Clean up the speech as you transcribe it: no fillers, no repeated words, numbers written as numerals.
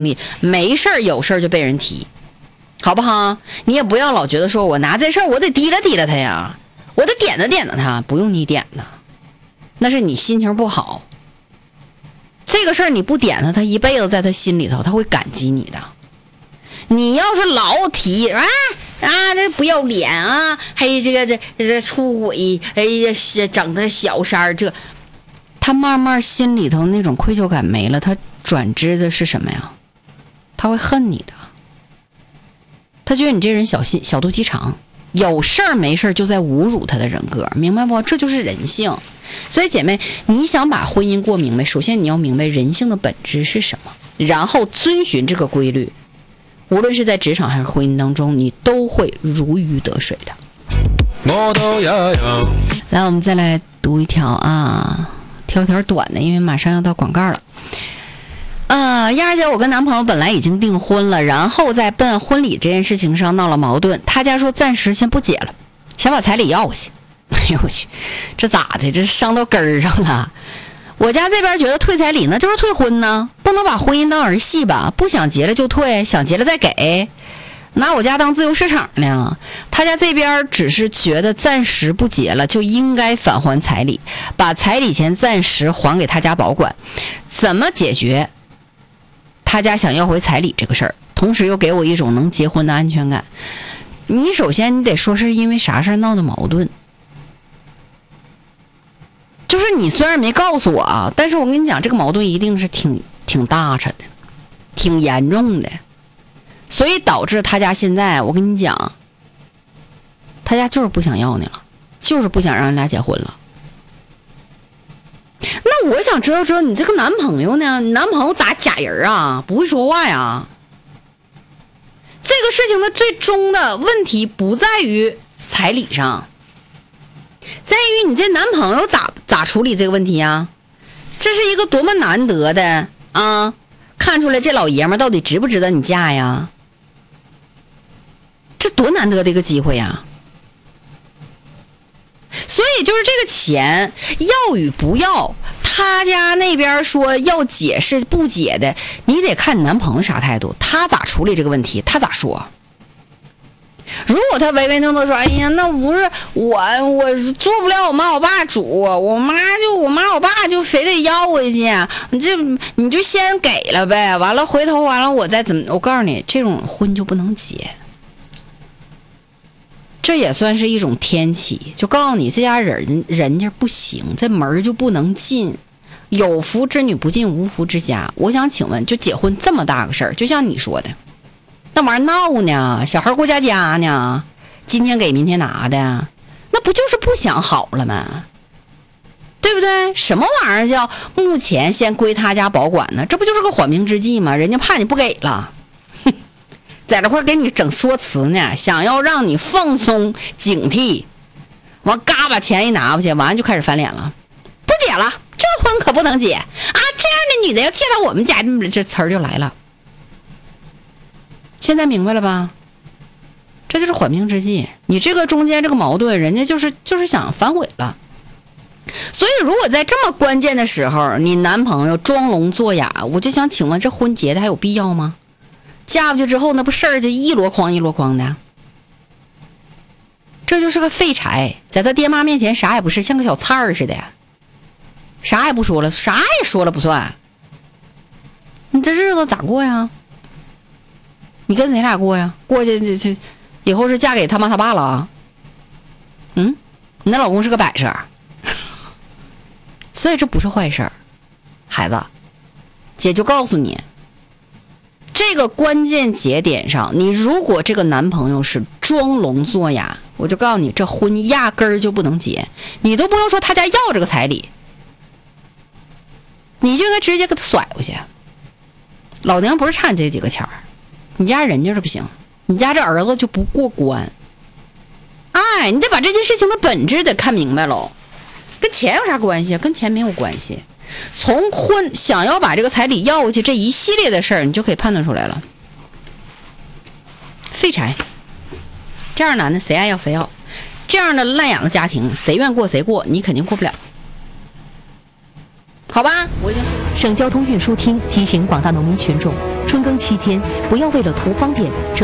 你没事儿有事儿就被人提，好不好？你也不要老觉得说我拿这事儿我得提了提了他呀，我得点了他，不用你点的，那是你心情不好。这个事儿你不点他，他一辈子在他心里头他会感激你的。你要是老提这不要脸啊，还这出轨，整的小三儿，这他慢慢心里头那种愧疚感没了，他转知的是什么呀？他会恨你的，他觉得你这人小肚鸡肠，有事儿没事儿就在侮辱他的人格，明白不？这就是人性。所以姐妹，你想把婚姻过明白，首先你要明白人性的本质是什么，然后遵循这个规律，无论是在职场还是婚姻当中，你都会如鱼得水的。来，我们再来读一条啊，挑条短的，因为马上要到广告了。燕儿姐，我跟男朋友本来已经订婚了，然后在办婚礼这件事情上闹了矛盾，他家说暂时先不结了，想把彩礼要回去。哎呦我去，这咋的？这伤到根儿上了。我家这边觉得退彩礼那就是退婚呢，不能把婚姻当儿戏吧？不想结了就退，想结了再给，拿我家当自由市场呢。他家这边只是觉得暂时不结了就应该返还彩礼，把彩礼钱暂时还给他家保管。怎么解决他家想要回彩礼这个事儿，同时又给我一种能结婚的安全感？你首先你得说是因为啥事儿闹的矛盾。就是你虽然没告诉我啊，但是我跟你讲，这个矛盾一定是挺大叉的，挺严重的，所以导致他家现在，我跟你讲，他家就是不想要你了，就是不想让你俩结婚了。那我想知道你这个男朋友呢？你男朋友咋假人啊？不会说话呀？这个事情的最终的问题不在于彩礼上，在于你这男朋友咋处理这个问题呀？这是一个多么难得的啊！看出来这老爷们到底值不值得你嫁呀？这多难得的一个机会呀！所以就是这个钱要与不要，他家那边说要解是不解的，你得看你男朋友啥态度，他咋处理这个问题，他咋说。如果他唯唯诺诺说，哎呀，那不是我做不了我妈我爸主，我妈我爸就非得要回去，你就先给了呗，完了回头完了我再怎么，我告诉你，这种婚就不能结。这也算是一种天启，就告诉你这家人家不行，这门就不能进，有福之女不进无福之家。我想请问，就结婚这么大个事儿，就像你说的，那玩意儿闹呢，小孩过家家呢，今天给明天拿的，那不就是不想好了吗？对不对？什么玩意儿叫目前先归他家保管呢？这不就是个缓兵之计吗？人家怕你不给了，在这块给你整说辞呢，想要让你放松警惕，完嘎把钱一拿过去，完了就开始翻脸了，不结了，这婚可不能结啊！这样的女的要嫁到我们家，这词儿就来了。现在明白了吧？这就是缓兵之计。你这个中间这个矛盾，人家就是想反悔了。所以如果在这么关键的时候，你男朋友装聋作哑，我就想请问，这婚结的还有必要吗？嫁过去之后，那不事儿就一箩筐一箩筐的。这就是个废柴，在他爹妈面前啥也不是，像个小菜儿似的，啥也不说了，啥也说了不算。你这日子咋过呀？你跟谁俩过呀？过去这以后是嫁给他妈他爸了啊？你那老公是个摆设，所以这不是坏事儿。孩子，姐就告诉你，这个关键节点上，你如果这个男朋友是装聋作哑，我就告诉你，这婚压根儿就不能结。你都不用说他家要这个彩礼，你就应该直接给他甩回去。老娘不是差你这几个钱儿，你家人就是不行，你家这儿子就不过关。哎，你得把这件事情的本质得看明白喽，跟钱有啥关系啊？跟钱没有关系。从想要把这个彩礼要回去这一系列的事儿，你就可以判断出来了。废柴，这样男的谁爱要谁要，这样的烂养的家庭谁愿过谁过，你肯定过不了。 好吧，我已经说了。 省交通运输厅提醒广大农民群众，春耕期间不要为了图方便